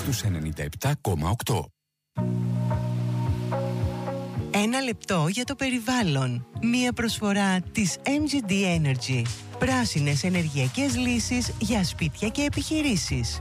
στους 97,8. Ένα λεπτό για το περιβάλλον. Μία προσφορά της MGD Energy. Πράσινες ενεργειακές λύσεις για σπίτια και επιχειρήσεις.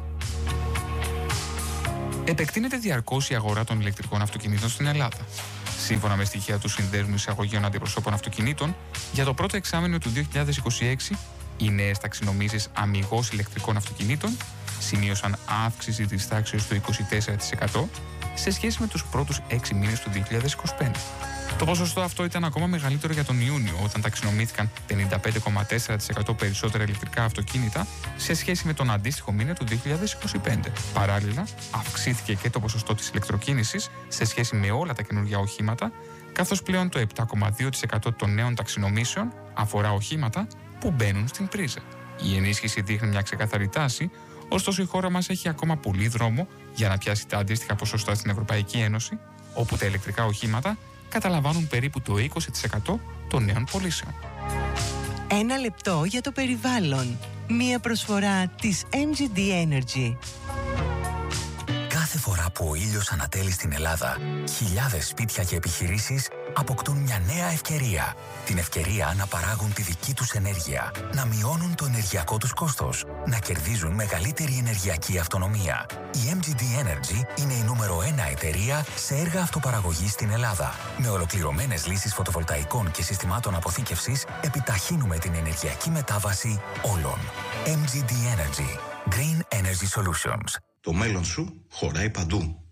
Επεκτείνεται διαρκώς η αγορά των ηλεκτρικών αυτοκινήτων στην Ελλάδα. Σύμφωνα με στοιχεία του Συνδέσμου Εισαγωγείων Αντιπροσώπων Αυτοκινήτων, για το πρώτο εξάμηνο του 2026, οι νέες ταξινομήσεις αμιγώς ηλεκτρικών αυτοκινήτων σημείωσαν αύξηση της τάξης του 24% σε σχέση με τους πρώτους 6 μήνες του 2025. Το ποσοστό αυτό ήταν ακόμα μεγαλύτερο για τον Ιούνιο, όταν ταξινομήθηκαν 55,4% περισσότερα ηλεκτρικά αυτοκίνητα σε σχέση με τον αντίστοιχο μήνα του 2025. Παράλληλα, αυξήθηκε και το ποσοστό της ηλεκτροκίνησης σε σχέση με όλα τα καινούργια οχήματα, καθώς πλέον το 7,2% των νέων ταξινομήσεων αφορά οχήματα που μπαίνουν στην πρίζα. Η ενίσχυση δείχνει μια ξεκαθαρή τάση, ωστόσο η χώρα μας έχει ακόμα πολύ δρόμο για να πιάσει τα αντίστοιχα ποσοστά στην Ευρωπαϊκή Ένωση, όπου τα ηλεκτρικά οχήματα καταλαμβάνουν περίπου το 20% των νέων πωλήσεων. Ένα λεπτό για το περιβάλλον. Μία προσφορά της MGD Energy. Κάθε φορά που ο ήλιος ανατέλει στην Ελλάδα, χιλιάδες σπίτια και επιχειρήσεις αποκτούν μια νέα ευκαιρία. Την ευκαιρία να παράγουν τη δική τους ενέργεια, να μειώνουν το ενεργειακό τους κόστος, να κερδίζουν μεγαλύτερη ενεργειακή αυτονομία. Η MGD Energy είναι η νούμερο 1 εταιρεία σε έργα αυτοπαραγωγής στην Ελλάδα. Με ολοκληρωμένες λύσεις φωτοβολταϊκών και συστημάτων αποθήκευσης, επιταχύνουμε την ενεργειακή μετάβαση όλων. MGD Energy. Green Energy Solutions. Το μέλλον σου χωράει παντού.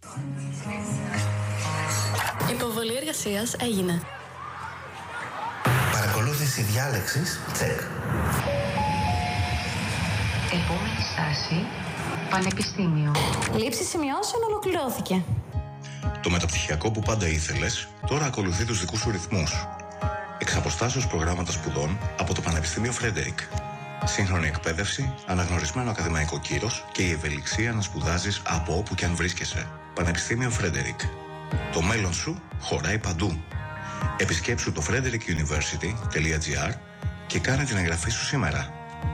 Υποβολή εργασίας έγινε. Παρακολούθηση διάλεξης, τσεκ. Επόμενη στάση, πανεπιστήμιο. Λήψη σημειώσεων ολοκληρώθηκε. Το μεταπτυχιακό που πάντα ήθελες, τώρα ακολουθεί τους δικούς σου ρυθμούς. Εξ αποστάσεως προγράμματα σπουδών από το Πανεπιστήμιο Φρέντερικ. Σύγχρονη εκπαίδευση, αναγνωρισμένο ακαδημαϊκό κύρος και η ευελιξία να σπουδάζεις από όπου και αν βρίσκεσαι. Πανεπιστήμιο Φρέντερικ. Το μέλλον σου χωράει παντού. Επισκέψου το frederickuniversity.gr και κάνε την εγγραφή σου σήμερα.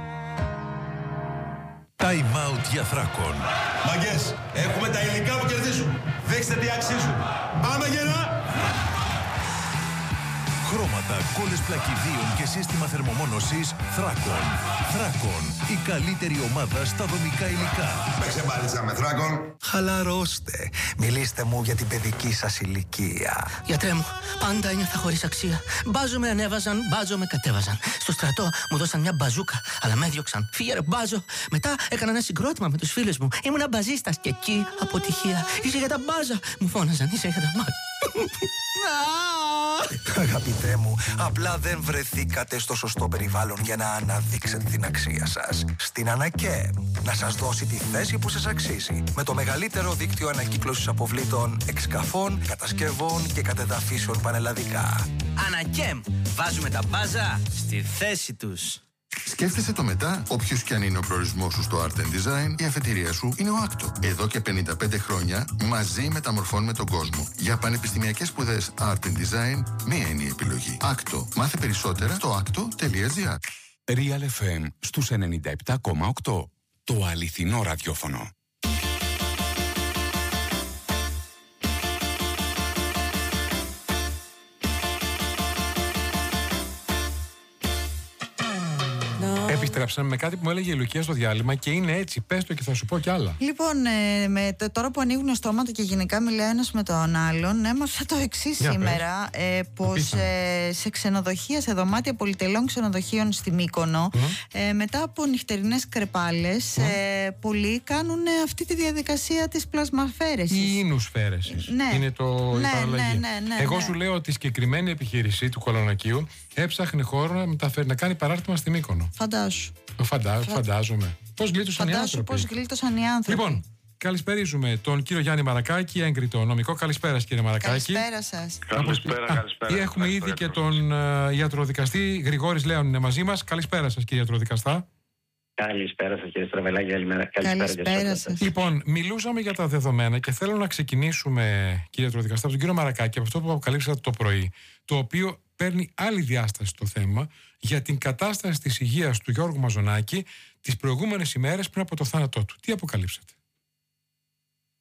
Time out για Θράκον. Μαγκές, έχουμε τα υλικά που κερδίζουν. Δείξτε τι αξίζουν. Πάμε γερά! Χρώματα, κόλλες πλακιδίων και σύστημα θερμομόνωσης Θράκον. Θράκον, η καλύτερη ομάδα στα δομικά υλικά. Παίξε μπάλιτσα με Θράκον. Χαλαρώστε. Μιλήστε μου για την παιδική σας ηλικία. Γιατρέ μου, πάντα ένιωθα χωρίς αξία. Μπάζο με ανέβαζαν, μπάζο με κατέβαζαν. Στο στρατό μου δώσαν μια μπαζούκα, αλλά με έδιωξαν. Φύγε ρε μπάζο. Μετά έκανα ένα συγκρότημα με τους φίλους μου. Ήμουνα μπαζίστας και εκεί αποτυχία. Είσαι για τα μπάζα. Μου φώναζαν, είσαι για τα μπάζα. Αγαπητέ μου, απλά δεν βρεθήκατε στο σωστό περιβάλλον για να αναδείξετε την αξία σας. Στην ΑΝΑΚΕΜ, να σας δώσει τη θέση που σας αξίζει. Με το μεγαλύτερο δίκτυο ανακύκλωσης αποβλήτων, εξκαφών, κατασκευών και κατεδαφίσεων πανελλαδικά. ΑΝΑΚΕΜ, βάζουμε τα μπάζα στη θέση τους. Σκέφτεσαι το μετά, όποιος κι αν είναι ο προορισμός σου στο Art Design, η αφετηρία σου είναι ο Άκτο. Εδώ και 55 χρόνια μαζί μεταμορφώνουμε τον κόσμο. Για πανεπιστημιακές σπουδές Art Design, μία είναι η επιλογή. Άκτο. Μάθε περισσότερα στο akto.gr. Real FM στους 97,8. Το αληθινό ραδιόφωνο. Επιστρέψαμε με κάτι που μου έλεγε η Λουκία στο διάλειμμα και είναι έτσι. Πες το και θα σου πω κι άλλα. Λοιπόν, τώρα που ανοίγουν το στόμα του και γενικά μιλάει ένας με τον άλλον, έμαθα το εξής σήμερα. Πως σε ξενοδοχεία, σε δωμάτια πολυτελών ξενοδοχείων στη Μύκονο, μετά από νυχτερινές κρεπάλες, πολλοί κάνουν αυτή τη διαδικασία της πλασμαφέρεσης. Η ίνουσφαίρεσης. Ναι. Είναι η παραλλαγή. Εγώ σου λέω ότι η συγκεκριμένη επιχείρηση του Κολονακίου έψαχνε χώρο να κάνει παράρτημα στη Μύκονο. Φαντάζομαι. Πώς γλίτωσαν οι άνθρωποι. Λοιπόν, καλησπερίζουμε τον κύριο Γιάννη Μαρακάκη, έγκριτο νομικό. Καλησπέρα, κύριε Μαρακάκη. Καλησπέρα σας. Καλησπέρα. Έχουμε ήδη και τον ιατροδικαστή Γρηγόρης Λέων είναι μαζί μας. Καλησπέρα σας, κύριε ιατροδικαστά. Καλησπέρα σας, κύριε Στραβελάκη. Καλησπέρα σας. Λοιπόν, μιλούσαμε για τα δεδομένα και θέλω να ξεκινήσουμε, κύριε ιατροδικαστά, από τον κύριο Μαρακάκη, από αυτό που αποκαλύψατε το πρωί, το οποίο παίρνει άλλη διάσταση το θέμα για την κατάσταση της υγείας του Γιώργου Μαζονάκη τις προηγούμενες ημέρες πριν από το θάνατό του. Τι αποκαλύψατε?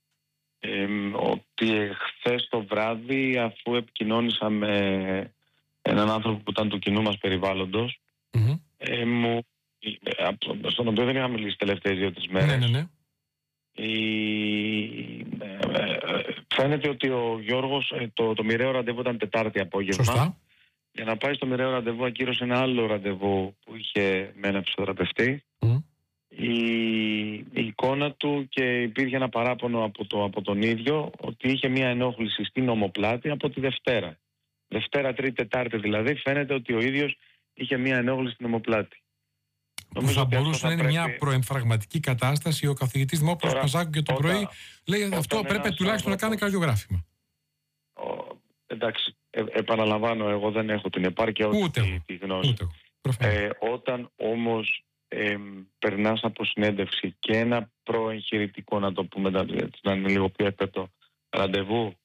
ότι χθες το βράδυ, αφού επικοινώνησα με έναν άνθρωπο που ήταν του κοινού μας περιβάλλοντος, στον οποίο δεν είχα μιλήσει τελευταίες 2-3 μέρες, φαίνεται ότι ο Γιώργος, το μοιραίο ραντεβού ήταν Τετάρτη απόγευμα. Σωστά. Για να πάει στο μοιραίο ραντεβού ακύρωσε ένα άλλο ραντεβού που είχε με ένα φυσιοθεραπευτή. Η εικόνα του, και υπήρχε ένα παράπονο από τον ίδιο, ότι είχε μια ενόχληση στην ομοπλάτη από τη Δευτέρα. Δευτέρα, Τρίτη, Τετάρτη δηλαδή, φαίνεται ότι ο ίδιος είχε μια ενόχληση στην ομοπλάτη. Που θα μπορούσε να είναι μια προεμφραγματική κατάσταση. Ο καθηγητής Δημόπουλος μας άκουγε το πρωί, λέει αυτό πρέπει τουλάχιστον να κάνει καρδιογράφημα. Εντάξει, επαναλαμβάνω, εγώ δεν έχω την επάρκεια ούτε τη γνώση. Όταν όμως περνάς από συνέντευξη και ένα προεγχειρητικό, να το πούμε, να είναι λίγο πιο έπεπτο, ραντεβού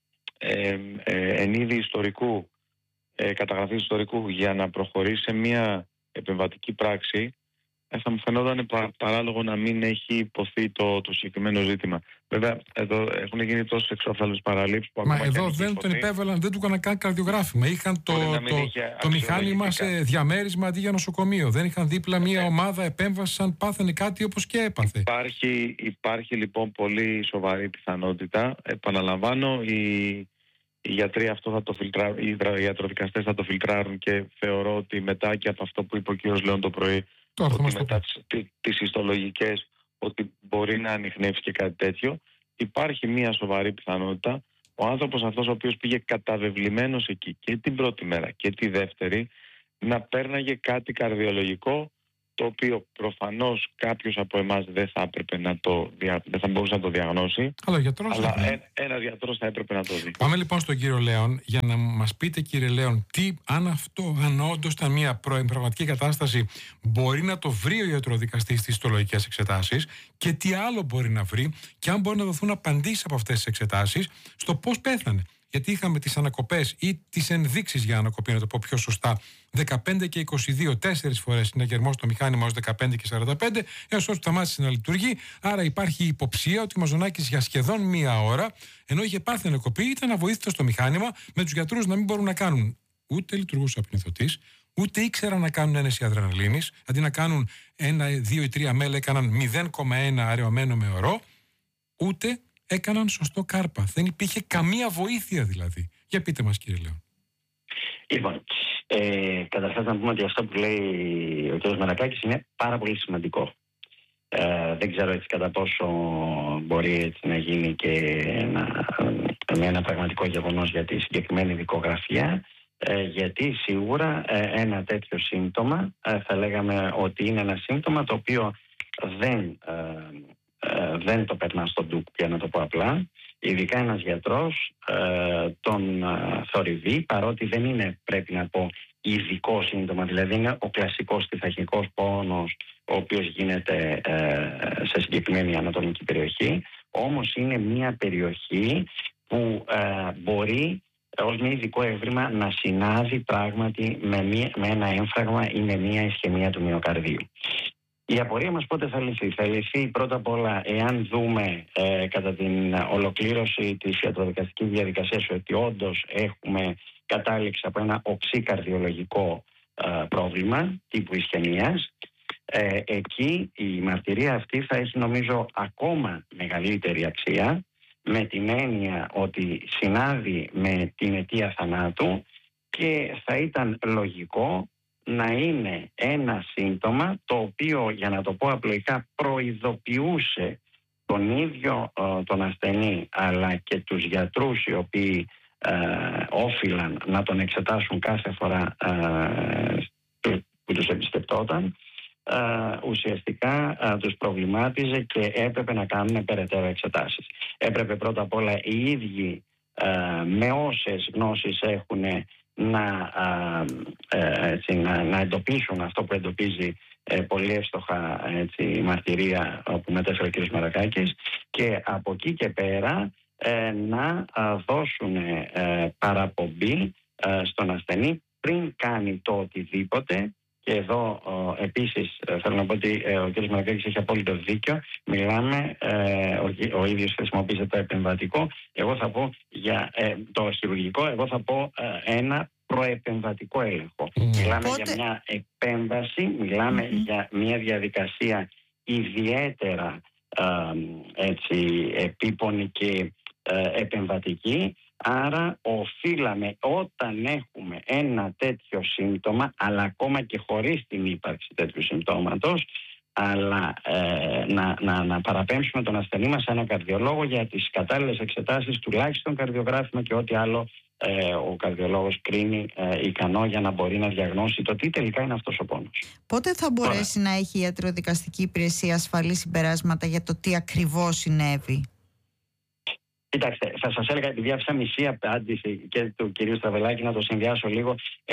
εν είδη ιστορικού, καταγραφής ιστορικού, για να προχωρήσει σε μια επεμβατική πράξη, θα μου φαινόταν παράλογο να μην έχει υποθεί το συγκεκριμένο ζήτημα. Βέβαια, εδώ έχουν γίνει τόσες εξώφθαλμες παραλήψεις που ακόμα. Μα εδώ δεν τον υπέβαλαν, δεν του έκαναν καν καρδιογράφημα. Είχαν το μηχάνημα σε διαμέρισμα αντί για νοσοκομείο. Δεν είχαν δίπλα μια ομάδα επέμβαση αν πάθαινε κάτι όπως και έπαθε. Υπάρχει λοιπόν πολύ σοβαρή πιθανότητα. Επαναλαμβάνω, οι γιατροί αυτό θα το φιλτράρουν, οι ιατροδικαστές θα το φιλτράρουν, και θεωρώ ότι μετά και από αυτό που είπε ο κ. Λέων το πρωί, ότι μετά τις ιστολογικές, ότι μπορεί να ανιχνεύσει και κάτι τέτοιο, υπάρχει μια σοβαρή πιθανότητα ο άνθρωπος αυτός, ο οποίος πήγε καταβεβλημένος εκεί και την πρώτη μέρα και τη δεύτερη, να πέρναγε κάτι καρδιολογικό, το οποίο προφανώς κάποιος από εμάς δεν θα μπορούσε να το διαγνώσει, αλλά ένας γιατρός θα έπρεπε να το δει. Πάμε λοιπόν στον κύριο Λέων, για να μας πείτε, κύριε Λέων, αν όντως ήταν μια προεμφραγματική κατάσταση, μπορεί να το βρει ο ιατροδικαστής στις ιστολογικές εξετάσεις, και τι άλλο μπορεί να βρει, και αν μπορεί να δοθούν απαντήσεις από αυτές τις εξετάσεις στο πώς πέθανε. Γιατί είχαμε τις ανακοπές ή τις ενδείξεις για ανακοπή, να το πω πιο σωστά, 15 και 22, 4 φορές συναγερμό στο μηχάνημα ως 15 και 45, έως όσο σταμάτησε να λειτουργεί. Άρα υπάρχει υποψία ότι ο Μαζονάκης για σχεδόν μία ώρα, ενώ είχε πάθει ανακοπή, ήταν αβοήθητος στο μηχάνημα, με τους γιατρούς να μην μπορούν να κάνουν ούτε λειτουργούς απνηθωτής, ούτε ήξεραν να κάνουν ένεση αδρεναλίνης. Αντί να κάνουν 1, 2 ή 3 μέλα, έκαναν 0,1 αραιωμένο με ορό, ούτε έκαναν σωστό κάρπα. Δεν υπήρχε καμία βοήθεια δηλαδή. Για πείτε μας, κύριε Λέων. Λοιπόν, καταρχάς να πούμε ότι αυτό που λέει ο κ. Μαρακάκης είναι πάρα πολύ σημαντικό. Δεν ξέρω έτσι κατά πόσο μπορεί έτσι να γίνει και ένα πραγματικό γεγονός για τη συγκεκριμένη δικογραφία, γιατί σίγουρα ένα τέτοιο σύμπτωμα θα λέγαμε ότι είναι ένα σύμπτωμα το οποίο δεν το περνά στον ντουκ, για να το πω απλά. Ειδικά ένας γιατρός τον θορυβεί, παρότι δεν είναι, πρέπει να πω, ειδικό σύμπτωμα. Δηλαδή είναι ο κλασικός πειθαρχικός πόνος, ο οποίος γίνεται σε συγκεκριμένη ανατομική περιοχή. Όμως είναι μια περιοχή που μπορεί ως μια ειδικό έβριμα να συνάδει πράγματι με ένα έμφραγμα ή με μια ισχυμία του μυοκαρδίου. Η απορία μας πότε θα λυθεί? Θα λυθεί πρώτα απ' όλα εάν δούμε κατά την ολοκλήρωση της ιατροδικαστικής διαδικασίας ότι όντως έχουμε κατάληξη από ένα οξύ καρδιολογικό πρόβλημα τύπου ισχυμίας. Εκεί η μαρτυρία αυτή θα έχει, νομίζω, ακόμα μεγαλύτερη αξία, με την έννοια ότι συνάδει με την αιτία θανάτου και θα ήταν λογικό να είναι ένα σύμπτωμα το οποίο, για να το πω απλοϊκά, προειδοποιούσε τον ίδιο τον ασθενή αλλά και τους γιατρούς οι οποίοι όφυλαν να τον εξετάσουν κάθε φορά που τους επισκεπτόταν. Ουσιαστικά τους προβλημάτιζε και έπρεπε να κάνουν περαιτέρω εξετάσεις. Έπρεπε πρώτα απ' όλα οι ίδιοι με όσες γνώσεις έχουν να εντοπίσουν αυτό που εντοπίζει πολύ εύστοχα η μαρτυρία που μετέφερε ο κ. Μαρακάκης, και από εκεί και πέρα να δώσουν παραπομπή στον ασθενή πριν κάνει το οτιδήποτε, Και εδώ επίσης θέλω να πω ότι ο κ. Μαρακάκης έχει απόλυτο δίκιο. Μιλάμε, ο ίδιος χρησιμοποίησε το επεμβατικό, εγώ θα πω για το χειρουργικό, εγώ θα πω ένα προεπεμβατικό έλεγχο. Μιλάμε για μια επέμβαση, μιλάμε για μια διαδικασία ιδιαίτερα επίπονη και επεμβατική. Άρα οφείλαμε όταν έχουμε ένα τέτοιο σύμπτωμα, αλλά ακόμα και χωρίς την ύπαρξη τέτοιου συμπτώματος, αλλά να παραπέμψουμε τον ασθενή μας σε έναν καρδιολόγο για τις κατάλληλες εξετάσεις, τουλάχιστον καρδιογράφημα και ό,τι άλλο ο καρδιολόγος κρίνει ικανό για να μπορεί να διαγνώσει το τι τελικά είναι αυτός ο πόνος. Πότε θα μπορέσει να έχει η ιατροδικαστική υπηρεσία ασφαλή συμπεράσματα για το τι ακριβώς συνέβη? Κοιτάξτε, θα σας έλεγα, επειδή άφησα μισή απάντηση και του κυρίου Στραβελάκη, να το συνδυάσω λίγο.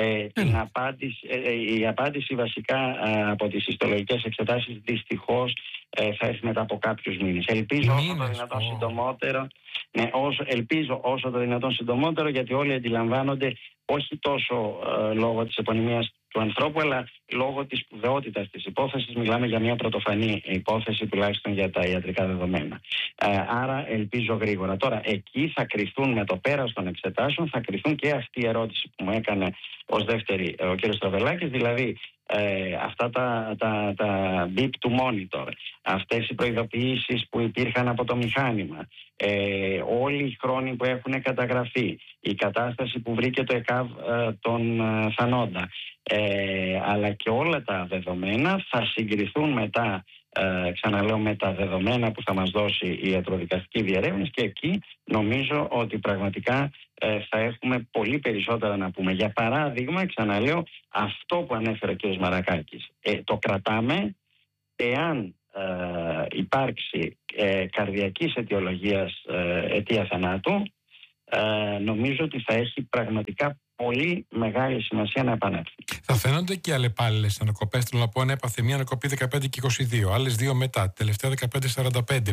Η απάντηση βασικά από τις ιστολογικές εξετάσεις δυστυχώς θα έρθει μετά από κάποιους μήνες. Ελπίζω όσο το δυνατόν συντομότερο. Ναι, ελπίζω όσο το δυνατόν συντομότερο, γιατί όλοι αντιλαμβάνονται όχι τόσο λόγω της επωνυμίας του ανθρώπου, αλλά λόγω της σπουδαιότητας της υπόθεσης. Μιλάμε για μια πρωτοφανή υπόθεση, τουλάχιστον για τα ιατρικά δεδομένα. Άρα ελπίζω γρήγορα. Τώρα, εκεί θα κρυθούν με το πέρας των εξετάσεων, θα κρυθούν και αυτή η ερώτηση που μου έκανε ως δεύτερη ο κ. Στραβελάκης, δηλαδή αυτά τα beep του monitor, αυτές οι προειδοποιήσεις που υπήρχαν από το μηχάνημα, όλοι οι χρόνοι που έχουν καταγραφεί, η κατάσταση που βρήκε το ΕΚΑΒ των θανόντα, αλλά και όλα τα δεδομένα θα συγκριθούν μετά, ξαναλέω, με τα δεδομένα που θα μας δώσει η ιατροδικαστική διερεύνηση, και εκεί νομίζω ότι πραγματικά θα έχουμε πολύ περισσότερα να πούμε. Για παράδειγμα, ξαναλέω, αυτό που ανέφερε ο κ. Μαρακάκης, το κρατάμε. Εάν υπάρξει καρδιακής αιτιολογίας αιτία θανάτου, νομίζω ότι θα έχει πραγματικά πολύ μεγάλη σημασία να επανέλθει. Θα φαίνονται και αλλεπάλληλες ανακοπές. Θέλω να πω, έπαθε μία ανακοπή 15 και 22, άλλες δύο μετά, τελευταία 15-45.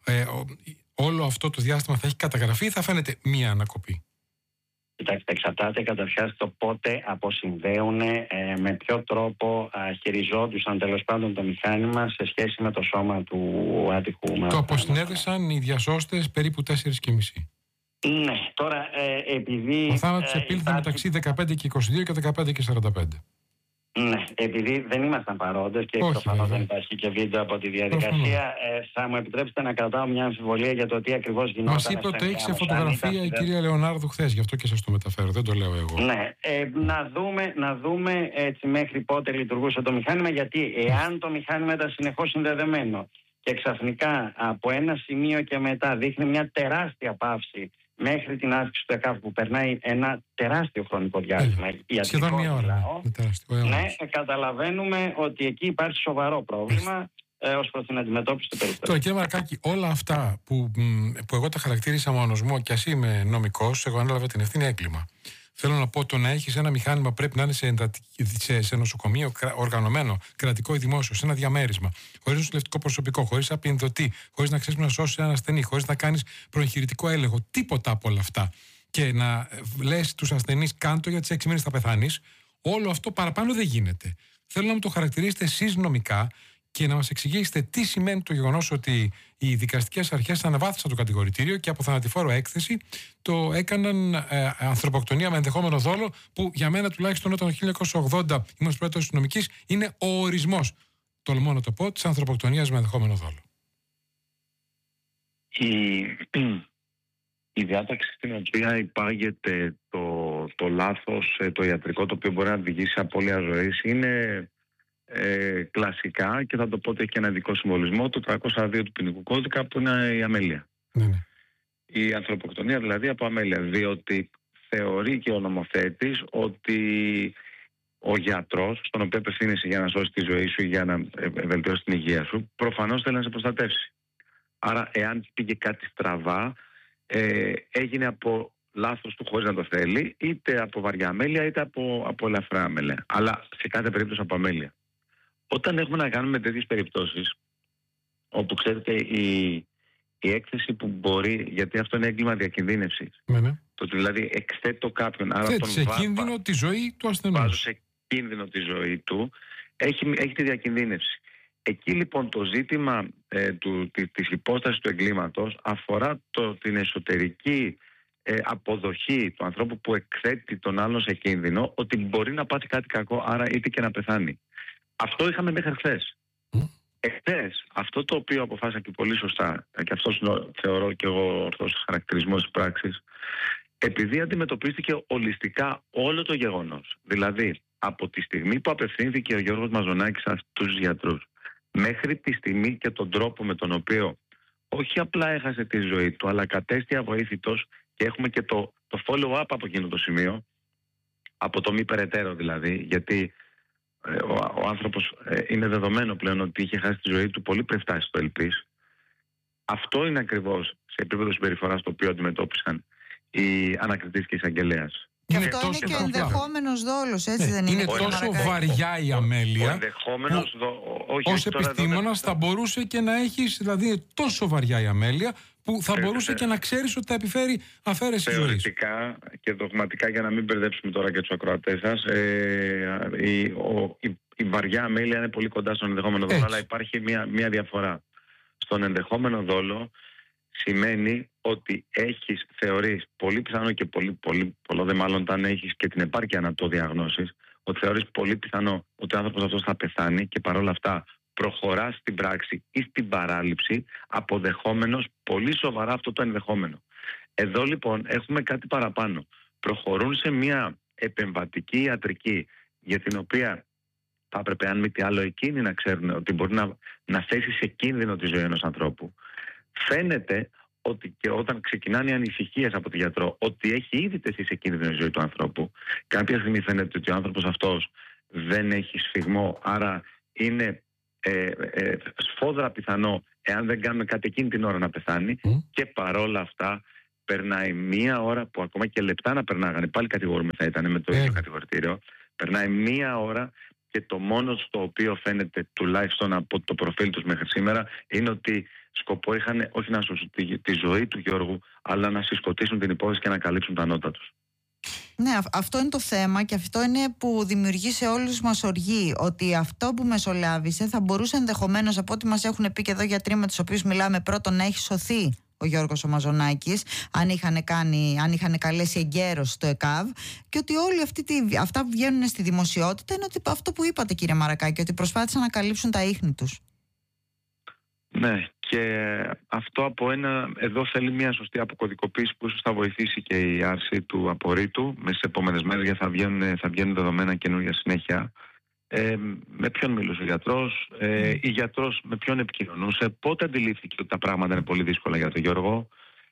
Όλο αυτό το διάστημα θα έχει καταγραφεί ή θα φαίνεται μία ανακοπή? Κοιτάξτε, εξαρτάται καταρχάς το πότε αποσυνδέουν, με ποιο τρόπο χειριζόντουσαν τέλος πάντων το μηχάνημα σε σχέση με το σώμα του άτυχου. Το αποσυνέδεσαν οι διασώστες περίπου 4:30. Ναι, τώρα επειδή... Ο θάνατος επήλθε μεταξύ 15 και 22 και 15 και 45. Ναι, επειδή δεν ήμασταν παρόντες και προφανώς δεν υπάρχει και βίντεο από τη διαδικασία, θα μου επιτρέψετε να κρατάω μια αμφιβολία για το τι ακριβώς γινόταν. Μας είπε ότι έχει σε φωτογραφία η κυρία Λεωνάρδου χθες, γι' αυτό και σας το μεταφέρω, δεν το λέω εγώ. Ναι, να δούμε έτσι μέχρι πότε λειτουργούσε το μηχάνημα, γιατί εάν το μηχάνημα ήταν συνεχώς συνδεδεμένο και ξαφνικά από ένα σημείο και μετά δείχνει μια τεράστια παύση μέχρι την άσκηση του ΕΚΑΒ, που περνάει ένα τεράστιο χρονικό διάστημα. Σχεδόν μία ώρα. Ναι, καταλαβαίνουμε ότι εκεί υπάρχει σοβαρό πρόβλημα ως προς την αντιμετώπιση του περιστατικού. Τώρα, κύριε Μαρακάκη, όλα αυτά που εγώ τα χαρακτήρισα μόνος μου, και ας είμαι νομικός, εγώ ανέλαβα την ευθύνη, έγκλημα. Θέλω να πω, το να έχεις ένα μηχάνημα πρέπει να είναι σε νοσοκομείο οργανωμένο, κρατικό ή δημόσιο, σε ένα διαμέρισμα, χωρίς νοσηλευτικό προσωπικό, χωρίς απεινδωτή, χωρίς να ξέρεις να σώσεις έναν ασθενή, χωρίς να κάνεις προεγχειρητικό έλεγχο, τίποτα από όλα αυτά. Και να λες στους ασθενείς, κάντο για τις 6 μήνες θα πεθάνεις, όλο αυτό παραπάνω δεν γίνεται. Θέλω να μου το χαρακτηρίσετε εσείς νομικά και να μας εξηγήσετε τι σημαίνει το γεγονός ότι οι δικαστικές αρχές αναβάθμισαν το κατηγορητήριο και από θανατηφόρο έκθεση το έκαναν ανθρωποκτονία με ενδεχόμενο δόλο, που για μένα τουλάχιστον όταν το 1980 ήμουν πρόεδρος της νομικής είναι ο ορισμός, τολμώ να το πω, της ανθρωποκτονίας με ενδεχόμενο δόλο. Η διάταξη στην οποία υπάγεται το λάθος, το ιατρικό, το οποίο μπορεί να οδηγήσει σε απώλεια ζωής, είναι κλασικά, και θα το πω ότι έχει και ένα ειδικό συμβολισμό, το 302 του ποινικού κώδικα, που είναι η αμέλεια. Η ανθρωποκτονία δηλαδή από αμέλεια, διότι θεωρεί και ο νομοθέτης ότι ο γιατρός, στον οποίο απευθύνεσαι για να σώσει τη ζωή σου, για να βελτιώσει την υγεία σου, προφανώς θέλει να σε προστατεύσει. Άρα, εάν πήγε κάτι στραβά, έγινε από λάθος του χωρίς να το θέλει, είτε από βαριά αμέλεια είτε από ελαφρά αμέλεια. Αλλά σε κάθε περίπτωση από αμέλεια. Όταν έχουμε να κάνουμε τέτοιες περιπτώσεις, όπου ξέρετε η έκθεση που μπορεί, γιατί αυτό είναι έγκλημα διακινδύνευσης. Το ότι δηλαδή εκθέτω κάποιον, άρα σε κίνδυνο τη ζωή του ασθενούς. Βάζω σε κίνδυνο τη ζωή του. έχει τη διακινδύνευση. Εκεί λοιπόν το ζήτημα της υπόστασης του εγκλήματος αφορά την εσωτερική αποδοχή του ανθρώπου που εκθέτει τον άλλον σε κίνδυνο ότι μπορεί να πάθει κάτι κακό, άρα είτε και να πεθάνει. Αυτό είχαμε μέχρι χθες. Εχθές, αυτό το οποίο αποφάσισα και πολύ σωστά, και αυτό θεωρώ και εγώ ορθός χαρακτηρισμός της πράξης, επειδή αντιμετωπίστηκε ολιστικά όλο το γεγονός, δηλαδή από τη στιγμή που απευθύνθηκε ο Γιώργος Μαζονάκης στους γιατρούς, μέχρι τη στιγμή και τον τρόπο με τον οποίο όχι απλά έχασε τη ζωή του, αλλά κατέστη αβοήθητος, και έχουμε και το follow-up από εκείνο το σημείο, από το μη περαιτέρω δηλαδή, γιατί ο άνθρωπος είναι δεδομένο πλέον ότι είχε χάσει τη ζωή του πολύ πριν φτάσει στο ΕΛΠΙΣ. Αυτό είναι ακριβώς σε επίπεδο συμπεριφοράς το οποίο αντιμετώπισαν οι ανακριτής και εισαγγελέας. Και αυτό είναι και ο ενδεχόμενος δόλος, έτσι δεν είναι? Είναι τόσο βαριά η αμέλεια που ως επιστήμονας θα μπορούσε και να έχεις, δηλαδή τόσο βαριά η αμέλεια που θα μπορούσε και να ξέρεις ότι θα επιφέρει αφαίρεση ζωής. Θεωρητικά και δογματικά, για να μην μπερδέψουμε τώρα και τους ακροατές σας, η βαριά αμέλεια είναι πολύ κοντά στον ενδεχόμενο δόλο, αλλά υπάρχει μια διαφορά. Στον ενδεχόμενο δόλο σημαίνει ότι θεωρείς πολύ πιθανό, και πολλό δε μάλλον όταν έχεις και την επάρκεια να το διαγνώσεις, ότι θεωρείς πολύ πιθανό ότι ο άνθρωπος αυτός θα πεθάνει και παρόλα αυτά προχωράς στην πράξη ή στην παράληψη, αποδεχόμενος πολύ σοβαρά αυτό το ενδεχόμενο. Εδώ λοιπόν έχουμε κάτι παραπάνω. Προχωρούν σε μια επεμβατική ιατρική, για την οποία θα έπρεπε, αν μη τι άλλο, εκείνοι να ξέρουν ότι μπορεί να θέσει σε κίνδυνο τη ζωή ενός ανθρώπου. Φαίνεται ότι και όταν ξεκινάνε οι ανησυχίες από τον γιατρό ότι έχει ήδη τεθεί σε κίνδυνο η ζωή του ανθρώπου, κάποια στιγμή φαίνεται ότι ο άνθρωπος αυτός δεν έχει σφιγμό, άρα είναι σφόδρα πιθανό, εάν δεν κάνουμε κάτι εκείνη την ώρα, να πεθάνει. Και παρόλα αυτά περνάει μία ώρα, που ακόμα και λεπτά να περνάγανε, πάλι κατηγορούμε θα ήταν με το ίδιο κατηγορητήριο, περνάει μία ώρα και το μόνο στο οποίο φαίνεται, τουλάχιστον από το προφίλ τους μέχρι σήμερα, είναι ότι σκοπό είχαν όχι να σώσουν τη ζωή του Γιώργου, αλλά να συσκοτήσουν την υπόθεση και να καλύψουν τα νότα τους. Ναι, αυτό είναι το θέμα, και αυτό είναι που δημιουργεί σε όλους μας οργή, ότι αυτό που μεσολάβησε θα μπορούσε ενδεχομένως, από ό,τι μας έχουν πει και εδώ γιατροί με τους οποίους μιλάμε, πρώτον να έχει σωθεί ο Γιώργος ο Μαζονάκης, αν είχαν καλέσει εγκαίρως στο ΕΚΑΒ, και ότι όλοι αυτά που βγαίνουν στη δημοσιότητα είναι ότι αυτό που είπατε, κύριε Μαρακάκη, ότι προσπάθησαν να καλύψουν τα ίχνη τους. Ναι, και αυτό εδώ θέλει μια σωστή αποκωδικοποίηση που ίσως θα βοηθήσει και η άρση του απορρίτου με στις επόμενες μέρες, γιατί θα βγαίνουν δεδομένα καινούργια συνέχεια. Με ποιον μιλούσε ο γιατρός, η γιατρός με ποιον επικοινωνούσε, πότε αντιλήφθηκε ότι τα πράγματα είναι πολύ δύσκολα για τον Γιώργο,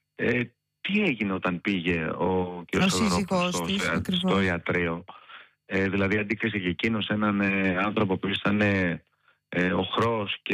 τι έγινε όταν πήγε ο κ. Σοδωρόπουλος στο ιατρείο. Δηλαδή αντίκρισε και εκείνος έναν άνθρωπο που ήταν οχρός και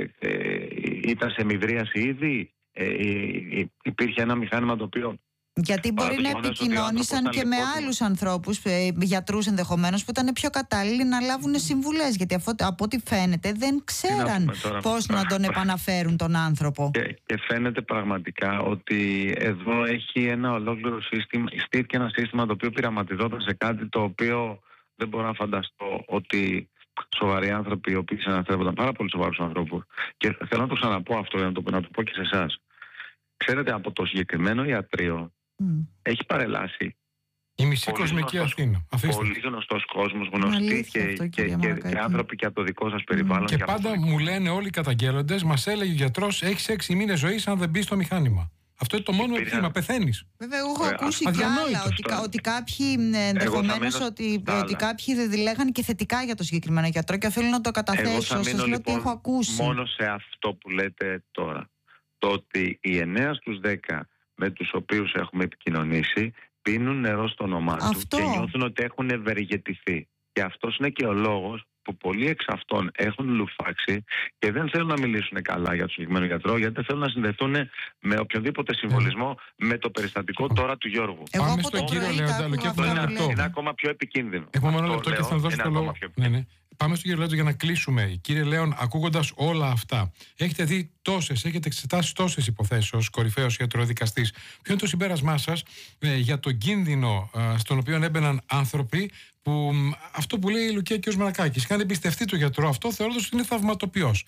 ήταν σε μηδρίαση ήδη, υπήρχε ένα μηχάνημα το οποίο... Γιατί μπορεί να επικοινώνησαν και με άλλους ανθρώπους, γιατρούς ενδεχομένως, που ήταν πιο κατάλληλοι να λάβουν συμβουλές. Γιατί από ό,τι φαίνεται δεν ξέραν πώς να τον επαναφέρουν τον άνθρωπο. Και φαίνεται πραγματικά ότι εδώ έχει ένα ολόκληρο σύστημα, στήθηκε ένα σύστημα το οποίο πειραματιζόταν σε κάτι το οποίο δεν μπορώ να φανταστώ ότι σοβαροί άνθρωποι, οι οποίοι συναναστρέφονταν, πάρα πολύ σοβαρούς ανθρώπους. Και θέλω να το ξαναπώ αυτό, να το πω και σε εσάς. Ξέρετε, από το συγκεκριμένο ιατρείο έχει παρελάσει η μισή κοσμική Αθήνα. Πολύ γνωστός κόσμος, γνωστοί και άνθρωποι και από το δικό σας περιβάλλον. Και πάντα μου λένε όλοι οι καταγγέλλοντες, μας έλεγε ο γιατρός, έχεις 6 μήνες ζωής αν δεν μπεις στο μηχάνημα. Αυτό είναι το μόνο επιχείρημα, πεθαίνεις. Βέβαια, εγώ έχω ακούσει κι άλλα, ότι κάποιοι ενδεχομένως ότι κάποιοι δεν λέγανε και θετικά για το συγκεκριμένο γιατρό, και οφείλω να το καταθέσω. Σας λέω ότι έχω ακούσει. Μόνο σε αυτό που λέτε τώρα. Το ότι οι 9 στους 10 με τους οποίους έχουμε επικοινωνήσει πίνουν νερό στο όνομά του και νιώθουν ότι έχουν ευεργετηθεί. Και αυτός είναι και ο λόγος που πολλοί εξ αυτών έχουν λουφάξει και δεν θέλουν να μιλήσουν καλά για τον συγκεκριμένο γιατρό, γιατί δεν θέλουν να συνδεθούν με οποιοδήποτε συμβολισμό με το περιστατικό τώρα του Γιώργου. Πάμε στον κύριο Λεοντάλο και αυτό είναι ακόμα πιο επικίνδυνο. Έχουμε μόνο λεπτό και θα δώσω το λόγο. πάμε στον κύριο Λέοντο για να κλείσουμε. Κύριε Λέον, ακούγοντας όλα αυτά, έχετε δει έχετε εξετάσει τόσες υποθέσεις ως κορυφαίος ιατροδικαστής. Ποιο είναι το συμπέρασμά σας για τον κίνδυνο στον οποίο έμπαιναν άνθρωποι που αυτό που λέει η Λουκία και ο Μαρακάκης, είχαν εμπιστευτεί τον γιατρό αυτό θεωρώντας ότι είναι θαυματοποιός.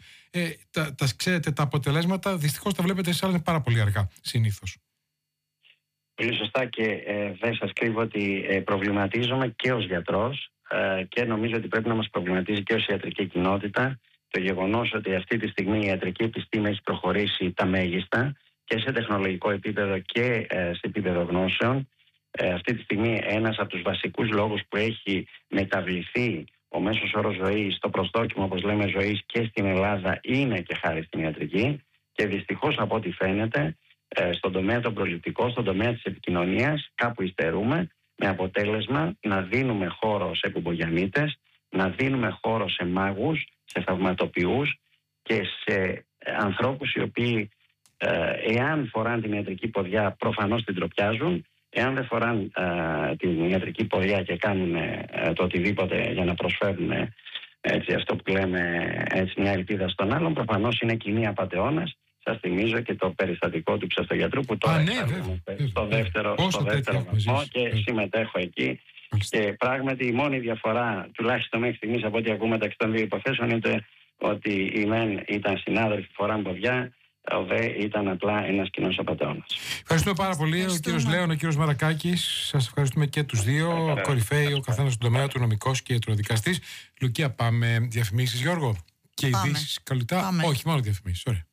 Ξέρετε, τα αποτελέσματα δυστυχώς τα βλέπετε εσείς, αλλά είναι πάρα πολύ αργά συνήθως. Πολύ σωστά, και δεν σας κρύβω ότι προβληματίζομαι και ως γιατρός και νομίζω ότι πρέπει να μας προβληματίζει και ως ιατρική κοινότητα το γεγονός ότι αυτή τη στιγμή η ιατρική επιστήμη έχει προχωρήσει τα μέγιστα και σε τεχνολογικό επίπεδο και σε επίπεδο γνώσεων. Αυτή τη στιγμή ένας από τους βασικούς λόγους που έχει μεταβληθεί ο μέσος όρος ζωής, το προσδόκιμο όπως λέμε ζωής και στην Ελλάδα είναι και χάρη στην ιατρική, και δυστυχώς από ό,τι φαίνεται στον τομέα των προληπτικών, στον τομέα της επικοινωνίας κάπου υστερούμε, με αποτέλεσμα να δίνουμε χώρο σε κουμπογιανίτες, να δίνουμε χώρο σε μάγους, σε θαυματοποιούς και σε ανθρώπους οι οποίοι εάν φοράν την ιατρική ποδιά προφανώς την τροπιάζουν, εάν δεν φοράν την ιατρική ποδιά και κάνουν το οτιδήποτε για να προσφέρουν αυτό που λέμε μια ελπίδα στον άλλον, προφανώς είναι κοινή απατεώνας. Σας θυμίζω και το περιστατικό του ψευτογιατρού που τώρα στο δεύτερο βαθμό και συμμετέχω εκεί. Και πράγματι η μόνη διαφορά, τουλάχιστον μέχρι στιγμής από ό,τι ακούμε μεταξύ των δύο υποθέσεων, είναι ότι οι μεν ήταν συνάδελφοι, φοράν ποδιά, ο δε ήταν απλά ένας κοινός απατεώνας. Ευχαριστούμε πάρα πολύ. Ο κύριος Λέων, ο κύριος Μαρακάκης. Σας ευχαριστούμε και τους δύο. Κορυφαίοι, ο καθένας στον τομέα του, νομικός και ιατροδικαστής. Λουκία, πάμε διαφημίσεις, Γιώργο. Και ειδήσεις καλυτά. Όχι, μόνο διαφημίσεις. Ωραία.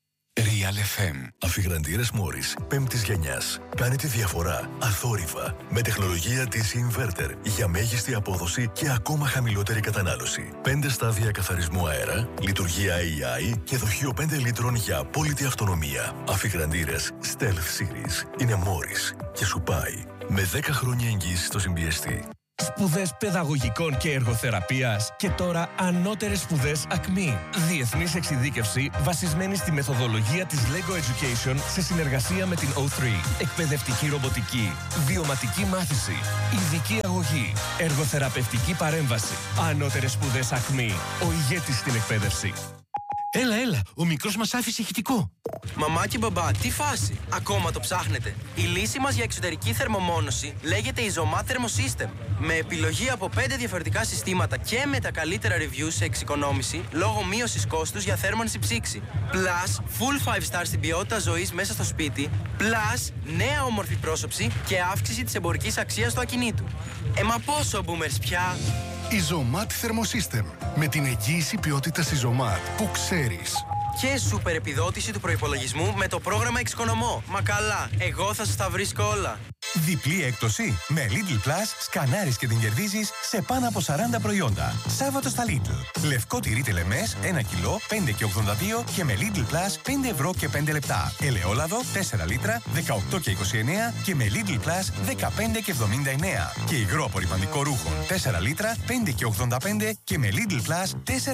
Real FM. Αφιγραντήρες Μόρις 5ης γενιάς. Κάνει τη διαφορά αθόρυβα με τεχνολογία της Inverter για μέγιστη απόδοση και ακόμα χαμηλότερη κατανάλωση. 5 στάδια καθαρισμού αέρα, λειτουργία AI και δοχείο 5 λίτρων για απόλυτη αυτονομία. Αφιγραντήρες Stealth Series είναι Μόρις και σου πάει με 10 χρόνια εγγύηση στο συμπιεστή. Σπουδές παιδαγωγικών και εργοθεραπείας και τώρα ανώτερες σπουδές ΑΚΜΗ. Διεθνής εξειδίκευση βασισμένη στη μεθοδολογία της LEGO Education σε συνεργασία με την O3. Εκπαιδευτική ρομποτική, βιωματική μάθηση, ειδική αγωγή, εργοθεραπευτική παρέμβαση. Ανώτερες σπουδές ΑΚΜΗ. Ο ηγέτης στην εκπαίδευση. Έλα, ο μικρός μας άφησε ηχητικό. Μαμά και μπαμπά, τι φάση, ακόμα το ψάχνετε? Η λύση μας για εξωτερική θερμομόνωση λέγεται Isomat Thermosystem. Με επιλογή από 5 διαφορετικά συστήματα και με τα καλύτερα reviews σε εξοικονόμηση λόγω μείωσης κόστους για θέρμανση ψήξη. Plus, full 5 star στην ποιότητα ζωής μέσα στο σπίτι. Plus, νέα όμορφη πρόσωψη και αύξηση της εμπορικής αξίας του ακινήτου. Μα πόσο boomers πια? Isomat Thermosystem. Με την εγγύηση ποιότητας Isomat που ξέρεις. Και σούπερ επιδότηση του προϋπολογισμού με το πρόγραμμα Εξοικονομώ. Μα καλά, εγώ θα σας τα βρίσκω όλα. Διπλή έκπτωση. Με Lidl Plus σκανάρεις και την κερδίζεις σε πάνω από 40 προϊόντα. Σάββατο στα Lidl. Λευκό τυρί τελεμές 1 κιλό 5,82 και με Lidl Plus 5 ευρώ και 5 λεπτά. Ελαιόλαδο 4 λίτρα 18,29 και με Lidl Plus 15,79. Και υγρό απορριμαντικό ρούχο 4 λίτρα 5,85 και με Lidl Plus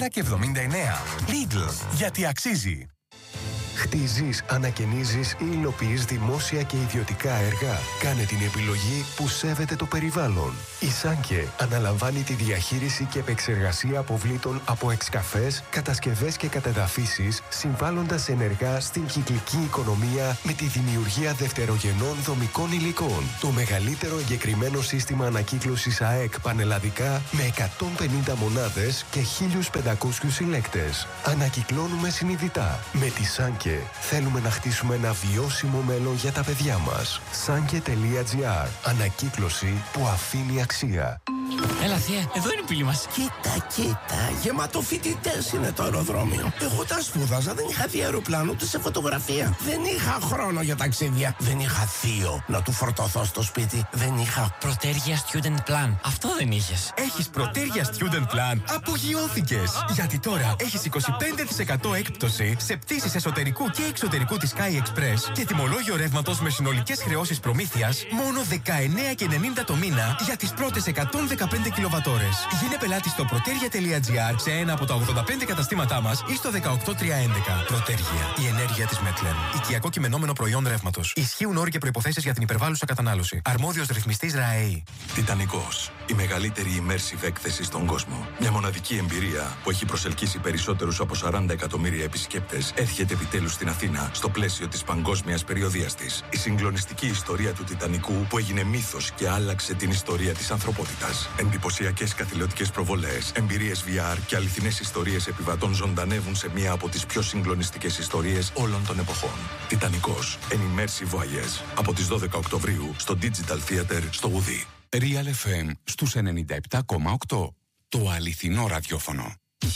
4,79. Lidl, γιατί αξίζει. Χτίζεις, ανακαινίζεις ή υλοποιείς δημόσια και ιδιωτικά έργα. Κάνε την επιλογή που σέβεται το περιβάλλον. Η Σάνκε αναλαμβάνει τη διαχείριση και επεξεργασία αποβλήτων από εξκαφές, κατασκευές και κατεδαφίσεις, συμβάλλοντας ενεργά στην κυκλική οικονομία με τη δημιουργία δευτερογενών δομικών υλικών. Το μεγαλύτερο εγκεκριμένο σύστημα ανακύκλωσης ΑΕΚ πανελλαδικά με 150 μονάδες και 1.500 συλλέκτες. Ανακυκλώνουμε συνειδητά. Με τη Σάνκε θέλουμε να χτίσουμε ένα βιώσιμο μέλλον για τα παιδιά μας. Sanke.gr. Ανακύκλωση που αφήνει αξία. Έλα θεία, εδώ είναι η πύλη μας. Κοίτα, γεμάτο φοιτητές είναι το αεροδρόμιο. Εγώ τα σπούδαζα, δεν είχα δει αεροπλάνο ούτε σε φωτογραφία. Δεν είχα χρόνο για ταξίδια. Δεν είχα θείο να του φορτωθώ στο σπίτι. Δεν είχα Πρωτέρια Student Plan. Αυτό δεν είχες. Έχεις Πρωτέρια Student Plan. Απογειώθηκες. Γιατί τώρα έχεις 25% έκπτωση σε πτήσεις εσωτερικού και εξωτερικού της Sky Express και τιμολόγιο ρεύματος με συνολικές χρεώσεις προμήθειας μόνο 19,90 το μήνα για τις πρώτες 116 15 κιλοβατόρες. Γίνε πελάτη στο protergia.gr σε ένα από τα 85 καταστήματά μας ή στο 18311. Protergia. Η ενέργεια της Μετλεν. Οικιακό κειμενόμενο προϊόν ρεύματος. Ισχύουν όροι και προϋποθέσεις για την υπερβάλλουσα κατανάλωση. Αρμόδιος ρυθμιστής ΡΑΕΗ. Τιτανικός. Η μεγαλύτερη immersive έκθεση στον κόσμο. Μια μοναδική εμπειρία που έχει προσελκύσει περισσότερους από 40 εκατομμύρια επισκέπτες έρχεται επιτέλους στην Αθήνα στο πλαίσιο της παγκόσμιας περιοδείας της. Η συγκλονιστική ιστορία του Τιτανικού που έγινε μύθος και άλλαξε την ιστορία της ανθρωπότητας. Εντυπωσιακές καθηλωτικές προβολές, εμπειρίες VR και αληθινές ιστορίες επιβατών ζωντανεύουν σε μία από τις πιο συγκλονιστικές ιστορίες όλων των εποχών. Τιτανικός. An immersive voyage. Από τις 12 Οκτωβρίου στο Digital Theater στο Ουδί. Real FM στους 97,8. Το αληθινό ραδιόφωνο.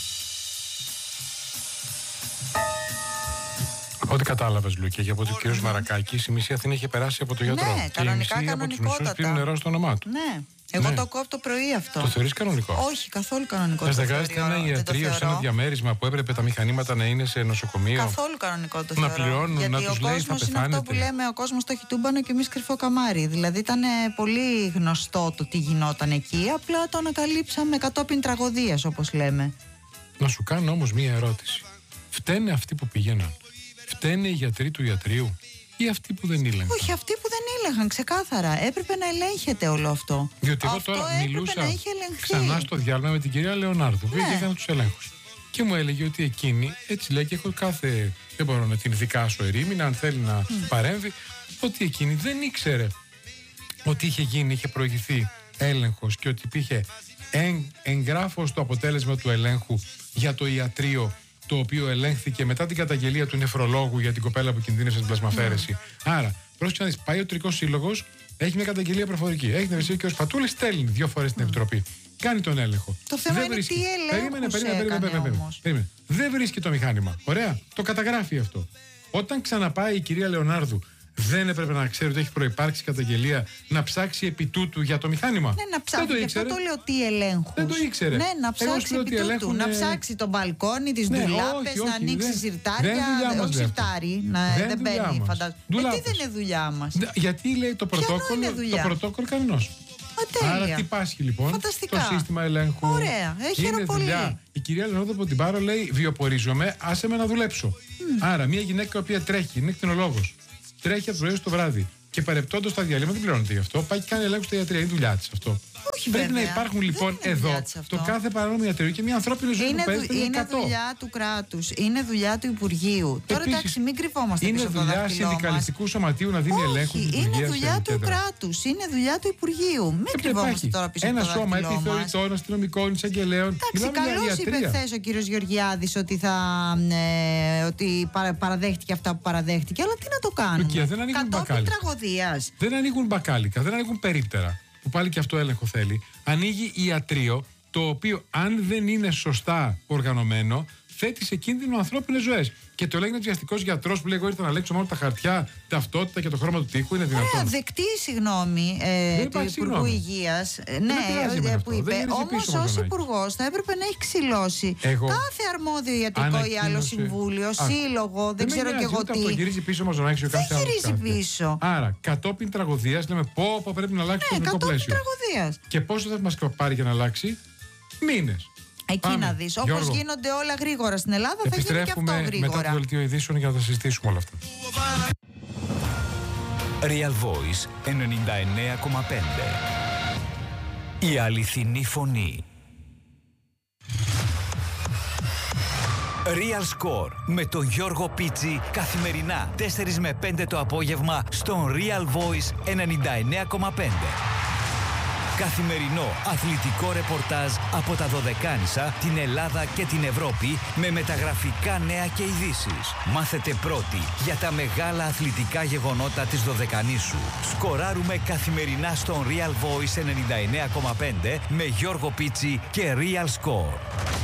Από ό,τι κατάλαβες, Λουκία, και από ότι ο κ. Μαρακάκης η μισή Αθήνα είχε περάσει από το γιατρό. Ναι, και η μισή από τους μισούς πίνουν νερό στο όνομά του. Ναι. Εγώ το ακούω από το πρωί αυτό. Το θεωρείς κανονικό? Όχι, καθόλου κανονικό. Δεν χρειάζεται ένα ιατρείο σε ένα διαμέρισμα που έπρεπε τα μηχανήματα να είναι σε νοσοκομείο. Καθόλου κανονικό το να θεωρώ. Πληρώνουν, γιατί να τους λέει θα πεθάνετε. Είναι αυτό που λέμε, ο κόσμος το έχει τούμπανο και εμείς κρυφό καμάρι. Δηλαδή ήταν πολύ γνωστό το τι γινόταν εκεί. Απλά το ανακαλύψαμε κατόπιν τραγωδίας, όπως λέμε. Να σου κάνω όμως μία ερώτηση. Φταίνε αυτοί που πήγαιναν? Φταίνε οι γιατροί του ιατρείου ή αυτοί που δεν ήλεγχαν? Όχι, αυτοί που δεν ήλεγχαν, ξεκάθαρα. Έπρεπε να ελέγχεται όλο αυτό. Διότι εγώ τώρα μιλούσα ξανά στο διάλειμμα με την κυρία Λεωνάρδου που έκανε τους ελέγχους. Και μου έλεγε ότι εκείνη, έτσι λέει, και έχω κάθε. Δεν μπορώ να την δικάσω ερήμηνα, αν θέλει να παρέμβει, ότι εκείνη δεν ήξερε ότι είχε γίνει, είχε προηγηθεί έλεγχος και ότι υπήρχε εγγράφος το αποτέλεσμα του ελέγχου για το ιατρείο, το οποίο ελέγχθηκε μετά την καταγγελία του νεφρολόγου για την κοπέλα που κινδύνευσε την πλασμαφέρεση. Άρα, πρόσεχε να δεις, πάει ο ιατρικός σύλλογος, έχει μια καταγγελία προφορική. Έχει την ευαισθησία και ο Σπατούλης στέλνει 2 φορές στην Επιτροπή. Κάνει τον έλεγχο. Το θέμα είναι τι έλεγχος περίμενε. Δεν βρίσκει το μηχάνημα. Ωραία. Το καταγράφει αυτό. Όταν ξαναπάει η κυρία Λεωνάρδου, δεν έπρεπε να ξέρει ότι έχει προϋπάρξει καταγγελία, να ψάξει επί τούτου για το μηχάνημα? Ναι, να ψάξει. Γι' αυτό το λέω τι ελέγχους. Δεν το ήξερε. Ναι, να ψάξει επί τούτου. Να ψάξει το μπαλκόνι, τις ντουλάπες, να ανοίξει σιρτάρια. Όχι σιρτάρι, δεν μπαίνει, φαντάζομαι. Τι δεν είναι δουλειά μας? Γιατί λέει το πρωτόκολλο κανονός. Άρα τι πάσχει λοιπόν? Φανταστικά. Το σύστημα ελέγχου. Ωραία, χαίρομαι πολύ. Η κυρία Λεωνάρδου από την Πάρο λέει: βιοπορίζομαι, άσε με να δουλέψω. Άρα μια γυναίκα η οποία τρέχει, είναι κτηνολόγος, τρέχει από το πρωί στο βράδυ και παρεπτόντως τα διαλύματα δεν πληρώνεται γι' αυτό. Πάει και κάνει ελέγχου στα ιατρεία. Είναι δουλειά της αυτό. Όχι, πρέπει βέβαια. να υπάρχουν λοιπόν εδώ το κάθε παράνομο ιατρείο και μια ανθρώπινη ζωή που παίζει. Είναι δουλειά του κράτους, είναι δουλειά του Υπουργείου. Τώρα εντάξει, μην κρυβόμαστε πίσω από το δάχτυλό μας. Είναι δουλειά συνδικαλιστικού σωματείου να δίνει ελέγχου. Είναι δουλειά του κράτους, είναι δουλειά του Υπουργείου. Μην κρυβόμαστε τώρα πίσω από το δάχτυλό μας. Ένα σώμα επιθεωρητών, αστυνομικών, εισαγγελέων. Εντάξει, καλώς είπε χθες ο κύριος Γεωργιάδης ότι παραδέχτηκε αυτά που παραδέχτηκε, αλλά τι να το κάνουμε? Κατόπιν τραγωδίας. Δεν ανοίγουν μπακάλικα, δεν ανοίγουν περίπτερα. Που πάλι και αυτό έλεγχο θέλει. Ανοίγει ιατρείο, το οποίο αν δεν είναι σωστά οργανωμένο, θέτει σε κίνδυνο ανθρώπινες ζωές. Και το λέει ένας βιαστικός γιατρός που λέει: εγώ ήρθα να λέξω μόνο τα χαρτιά, ταυτότητα και το χρώμα του τοίχου. Είναι δυνατόν? Δεκτή η συγγνώμη του Υπουργού Υγείας. Ναι, που είπε. Όμως ως Υπουργός θα έπρεπε να έχει ξυλώσει κάθε αρμόδιο ιατρικό ή άλλο συμβούλιο, σύλλογο, δεν ξέρω κι εγώ τι. Αυτό γυρίζει πίσω μας, δεν γυρίζει πίσω. Άρα, κατόπιν τραγωδίας λέμε: πω, πρέπει να αλλάξει το νομικό πλαίσιο. Και πόσο θα μας πάρει για να αλλάξει? Μήνες. Εκεί να δεις. Όπως γίνονται όλα γρήγορα στην Ελλάδα, θα γίνει και αυτό γρήγορα. Μετά το δελτίο ειδήσεων για να τα συζητήσουμε όλα αυτά. Real Voice 99,5. Η αληθινή φωνή. Real Score με τον Γιώργο Πίτσι καθημερινά 4 με 5 το απόγευμα στον Real Voice 99,5. Καθημερινό αθλητικό ρεπορτάζ από τα Δωδεκάνησα, την Ελλάδα και την Ευρώπη με μεταγραφικά νέα και ειδήσεις. Μάθετε πρώτοι για τα μεγάλα αθλητικά γεγονότα της Δωδεκανήσου. Σκοράρουμε καθημερινά στον Real Voice 99,5 με Γιώργο Πίτσι και Real Score.